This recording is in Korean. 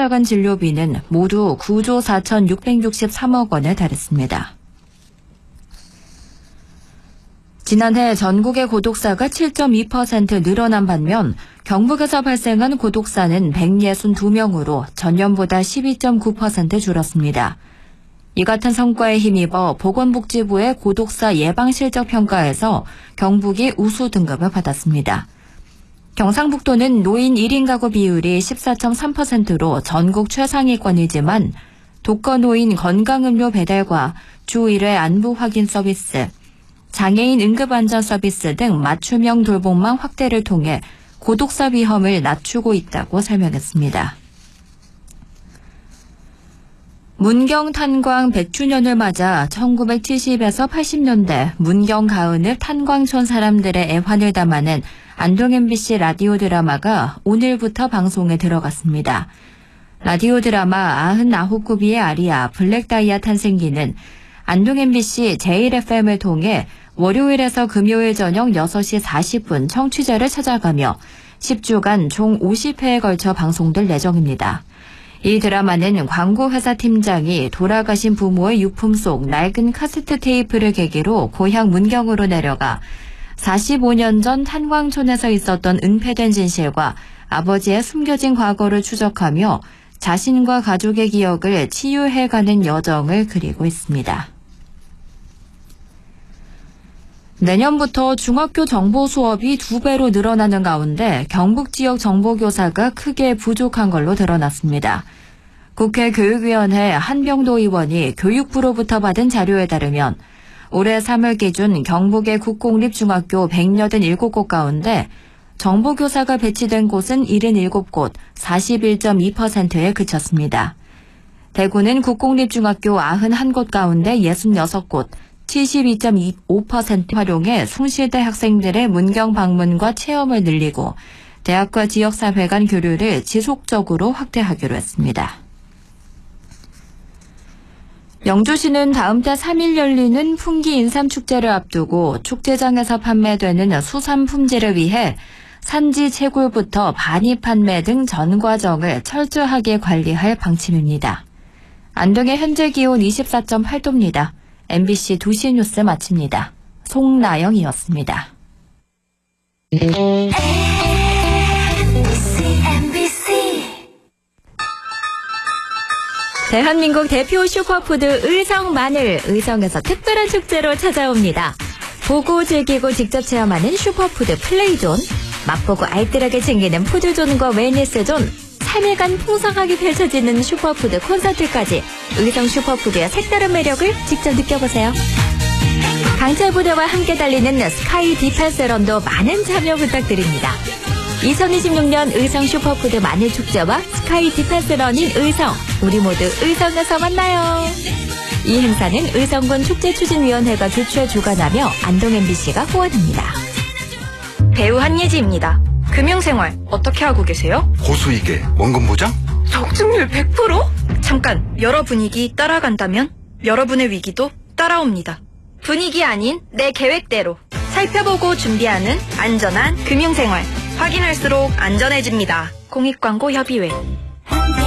3차간 진료비는 모두 9조 4,663억 원에 달했습니다. 지난해 전국의 고독사가 7.2% 늘어난 반면 경북에서 발생한 고독사는 162명으로 전년보다 12.9% 줄었습니다. 이 같은 성과에 힘입어 보건복지부의 고독사 예방실적평가에서 경북이 우수 등급을 받았습니다. 경상북도는 노인 1인 가구 비율이 14.3%로 전국 최상위권이지만 독거노인 건강음료 배달과 주 1회 안부 확인 서비스, 장애인 응급안전 서비스 등 맞춤형 돌봄망 확대를 통해 고독사 위험을 낮추고 있다고 설명했습니다. 문경 탄광 100주년을 맞아 1970에서 80년대 문경 가은읍 탄광촌 사람들의 애환을 담아낸 안동 MBC 라디오 드라마가 오늘부터 방송에 들어갔습니다. 라디오 드라마 99구비의 아리아 블랙다이아 탄생기는 안동 MBC 제1FM을 통해 월요일에서 금요일 저녁 6시 40분 청취자를 찾아가며 10주간 총 50회에 걸쳐 방송될 예정입니다. 이 드라마는 광고회사 팀장이 돌아가신 부모의 유품 속 낡은 카세트 테이프를 계기로 고향 문경으로 내려가 45년 전 탄광촌에서 있었던 은폐된 진실과 아버지의 숨겨진 과거를 추적하며 자신과 가족의 기억을 치유해가는 여정을 그리고 있습니다. 내년부터 중학교 정보 수업이 2배로 늘어나는 가운데 경북 지역 정보교사가 크게 부족한 걸로 드러났습니다. 국회 교육위원회 한병도 의원이 교육부로부터 받은 자료에 따르면 올해 3월 기준 경북의 국공립중학교 187곳 가운데 정보교사가 배치된 곳은 77곳, 41.2%에 그쳤습니다. 대구는 국공립중학교 91곳 가운데 66곳, 72.25% 활용해 숭실대 학생들의 문경 방문과 체험을 늘리고 대학과 지역사회 간 교류를 지속적으로 확대하기로 했습니다. 영주시는 다음 달 3일 열리는 풍기 인삼축제를 앞두고 축제장에서 판매되는 수산 품질을 위해 산지 채굴부터 반입 판매 등 전 과정을 철저하게 관리할 방침입니다. 안동의 현재 기온 24.8도입니다. MBC 2시 뉴스 마칩니다. 송나영이었습니다. 대한민국 대표 슈퍼푸드 의성 마늘, 의성에서 특별한 축제로 찾아옵니다. 보고 즐기고 직접 체험하는 슈퍼푸드 플레이존, 맛보고 알뜰하게 챙기는 푸드존과 웰니스존, 3일간 풍성하게 펼쳐지는 슈퍼푸드 콘서트까지 의성 슈퍼푸드의 색다른 매력을 직접 느껴보세요. 강철 부대와 함께 달리는 스카이 디펜스런도 많은 참여 부탁드립니다. 2026년 의성 슈퍼푸드 마늘축제와 스카이 디펜스런인 의성, 우리 모두 의성에서 만나요. 이 행사는 의성군 축제추진위원회가 주최 주관하며 안동 MBC가 후원합니다. 배우 한예지입니다. 금융생활 어떻게 하고 계세요? 고수익에 원금 보장? 적중률 100%? 잠깐, 여러 분위기 따라간다면 여러분의 위기도 따라옵니다. 분위기 아닌 내 계획대로 살펴보고 준비하는 안전한 금융생활. 확인할수록 안전해집니다. 공익광고협의회.